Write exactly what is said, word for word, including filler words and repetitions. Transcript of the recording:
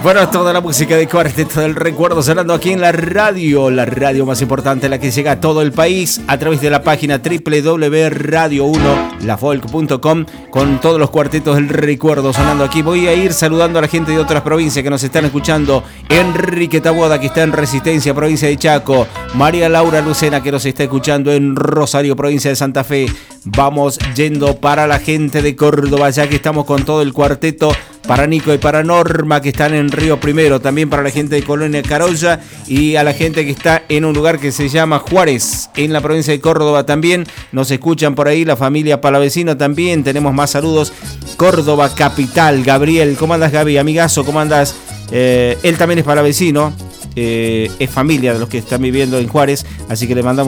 Bueno, toda la música de Cuarteto del Recuerdo sonando aquí en la radio, la radio más importante, la que llega a todo el país a través de la página doble u doble u doble u punto radio uno la folk punto com, con todos los Cuartetos del Recuerdo sonando aquí. Voy a ir saludando a la gente de otras provincias que nos están escuchando. Enrique Taboada, que está en Resistencia, provincia de Chaco. María Laura Lucena, que nos está escuchando en Rosario, provincia de Santa Fe. Vamos yendo para la gente de Córdoba, ya que estamos con todo el cuarteto. Para Nico y para Norma, que están en Río Primero. También para la gente de Colonia Carolla y a la gente que está en un lugar que se llama Juárez, en la provincia de Córdoba también. Nos escuchan por ahí, la familia Palavecino también. Tenemos más saludos. Córdoba capital, Gabriel. ¿Cómo andas, Gaby? Amigazo, ¿cómo andas? Eh, él también es palavecino. Eh, es familia de los que están viviendo en Juárez. Así que le mandamos